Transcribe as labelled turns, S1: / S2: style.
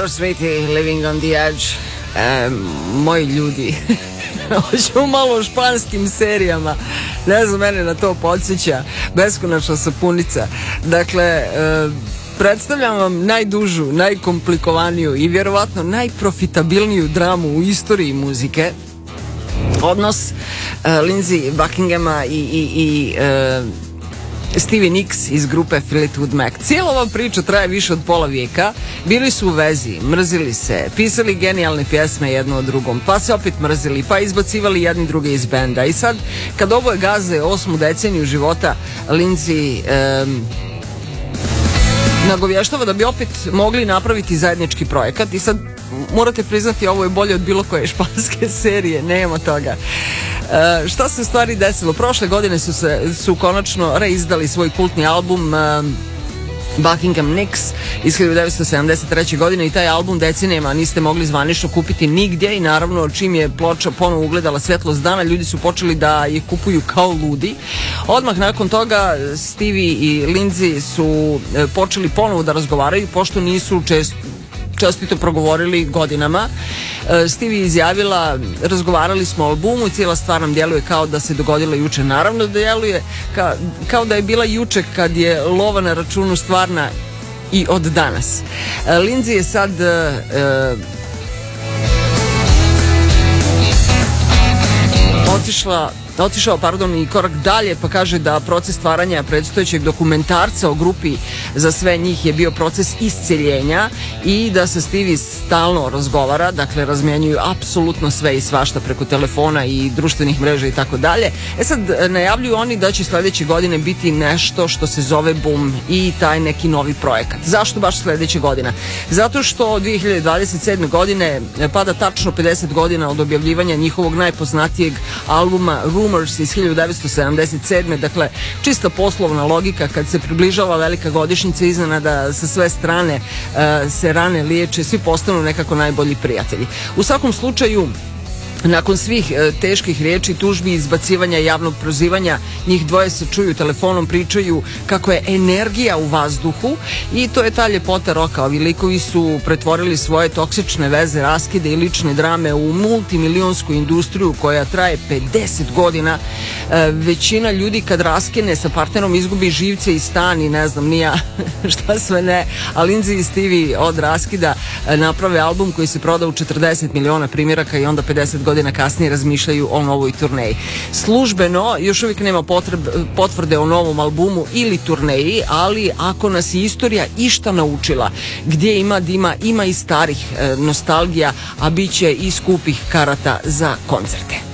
S1: Aerosmith i Living on the Edge. Moji ljudi, hoćemo malo o španskim serijama. Ne znam, mene na to podsjeća beskonačna sapunica. Dakle, predstavljam vam najdužu, najkomplikovaniju i vjerovatno najprofitabilniju dramu u istoriji muzike. Odnos Lindsey Buckinghama i Stevie Nicks iz grupe Fleetwood Mac. Cijela ova priča traje više od pola vijeka. Bili su u vezi, mrzili se, pisali genijalne pjesme jedno o drugom, pa se opet mrzili, pa izbacivali jedni druge iz benda. I sad, kad oboje gaze 8. deceniju života, Lindsey nagovještava da bi opet mogli napraviti zajednički projekat. I sad morate priznati, ovo je bolje od bilo koje španske serije, nema toga. Šta se u stvari desilo? Prošle godine su konačno reizdali svoj kultni album Buckingham Nicks iz 1973. godine i taj album decenijama niste mogli zvanično kupiti nigdje i naravno čim je ploča ponovo ugledala svjetlost dana, ljudi su počeli da je kupuju kao ludi. Odmah nakon toga Stevie i Lindsey su počeli ponovo da razgovaraju, pošto nisu čestito progovorili godinama. Stevie je izjavila, razgovarali smo o albumu, cijela stvar nam djeluje kao da se dogodila juče. Naravno da djeluje kao da je bila juče kad je lova na računu stvarna i od danas. Lindsey je sad otišao i korak dalje, pa kaže da proces stvaranja predstojećeg dokumentarca o grupi za sve njih je bio proces isceljenja i da se Stevie stalno razgovara, dakle razmjenjuju apsolutno sve i svašta preko telefona i društvenih mreža i tako dalje. Sad najavljuju oni da će sljedeće godine biti nešto što se zove Boom i taj neki novi projekat. Zašto baš sljedeće godina? Zato što 2027. godine pada tačno 50 godina od objavljivanja njihovog najpoznatijeg albuma Rumors iz 1977. Dakle, čista poslovna logika, kad se približava velika godišnjica, iznenada sa sve strane se rane liječe, svi postanu nekako najbolji prijatelji. U svakom slučaju, nakon svih teških riječi, tužbi, izbacivanja, javnog prozivanja, njih dvoje se čuju telefonom, pričaju kako je energija u vazduhu i to je ta ljepota roka. Ovi likovi su pretvorili svoje toksične veze, raskide i lične drame u multimilionsku industriju koja traje 50 godina. Većina ljudi kad raskine sa partnerom izgubi živce i stan i ne znam ni ja šta sve ne, a Lindsey i Stevie od raskida naprave album koji se proda u 40 miliona primjeraka i onda 50 godina kasnije razmišljaju o novoj turneji. Službeno još uvijek nema potvrde o novom albumu ili turneji, ali ako nas je istorija išta naučila, gdje ima dima, ima i starih nostalgija, a bit će i skupih karata za koncerte.